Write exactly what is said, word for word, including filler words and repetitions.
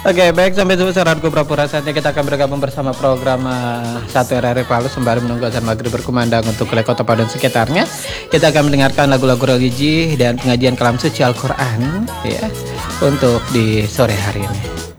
Oke, baik, sampai jumpa saranku Prapura. Saatnya kita akan bergabung bersama program uh, satu R R I Palu sembari menunggu azan maghrib berkumandang untuk wilayah Kota Palu dan sekitarnya. Kita akan mendengarkan lagu-lagu religi dan pengajian kalam suci Al-Quran ya untuk di sore hari ini.